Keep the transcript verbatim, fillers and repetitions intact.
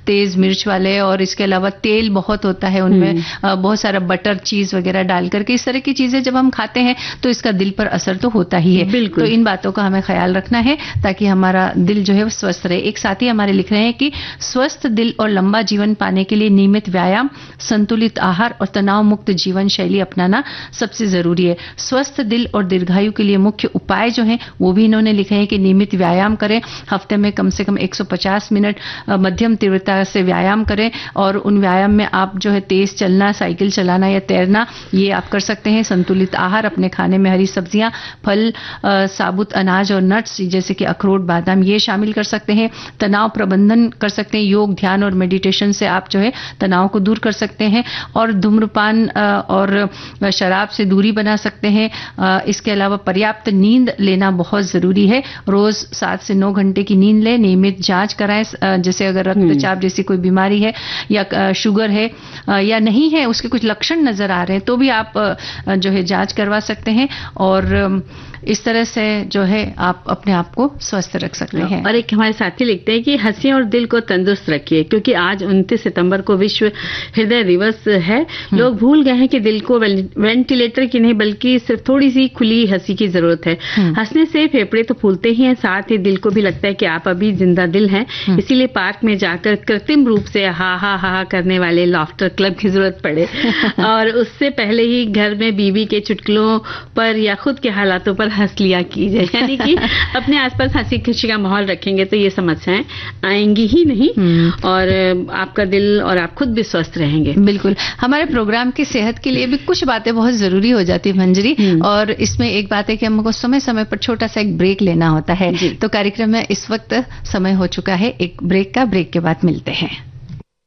तेज मिर्च वाले, और इसके अलावा तेल बहुत होता है उनमें, बहुत सारा बटर चीज वगैरह डाल करके इस तरह की चीजें जब हम खाते हैं तो इसका दिल पर असर तो होता ही है। तो इन बातों का हमें ख्याल रखना है ताकि हमारा दिल जो है वो स्वस्थ रहे। एक साथी हमारे लिख रहे हैं कि स्वस्थ दिल और लंबा जीवन पाने के लिए नियमित व्यायाम, संतुलित आहार और तनाव मुक्त जीवन शैली अपनाना सबसे जरूरी है। स्वस्थ दिल और दीर्घायु के लिए मुख्य उपाय जो हैं वो भी इन्होंने लिखे हैं कि नियमित व्यायाम करें, हफ्ते में कम से कम एक सौ पचास मिनट मध्यम तीव्रता से व्यायाम करें, और उन व्यायाम में आप जो है तेज चलना, साइकिल चलाना या तैरना ये आप कर सकते हैं। संतुलित आहार, अपने खाने में हरी सब्जियां, फल, साबुत अनाज और नट्स जैसे कि अखरोट, बादाम ये शामिल कर सकते हैं। तनाव प्रबंधन कर सकते हैं, योग, ध्यान और मेडिटेशन से आप जो है तनाव को दूर कर सकते हैं, और धूम्रपान और शराब से दूरी बना सकते हैं। इसके अलावा पर्याप्त नींद लेना बहुत जरूरी है, रोज सात से नौ घंटे की नींद लें, नियमित जांच कराएं, जैसे अगर रक्तचाप जैसी कोई बीमारी है या शुगर है या नहीं है, उसके कुछ लक्षण नजर आ रहे हैं तो भी आप जो है जांच करवा सकते हैं, और इस तरह से जो है आप अपने आप को स्वस्थ रख सकते हैं। और एक हमारे साथी लिखते हैं कि हंसिए और दिल को तंदुरुस्त रखिए, क्योंकि आज उनतीस सितंबर को विश्व हृदय दिवस है। लोग भूल गए हैं कि दिल को वेंटिलेटर की नहीं बल्कि सिर्फ थोड़ी सी खुली हंसी की जरूरत है। हंसने से फेफड़े तो फूलते ही हैं, साथ ही दिल को भी लगता है कि आप अभी जिंदा दिल हैं। इसीलिए पार्क में जाकर कृत्रिम रूप से हा हा हा करने वाले लाफ्टर क्लब की जरूरत पड़े, और उससे पहले ही घर में बीवी के चुटकुलों पर या खुद के हालातों पर हंस लिया कीजिए। यानी कि अपने आसपास हंसी खुशी का माहौल रखेंगे तो ये समस्याएं आएंगी ही नहीं, और आपका दिल और आप खुद भी स्वस्थ रहेंगे। बिल्कुल, हमारे प्रोग्राम की सेहत के लिए भी कुछ बातें बहुत जरूरी हो जाती है मंजरी, और इसमें एक बात है कि हमको समय समय पर छोटा सा एक ब्रेक लेना होता है। तो कार्यक्रम में इस वक्त समय हो चुका है एक ब्रेक का, ब्रेक के बाद मिलते हैं।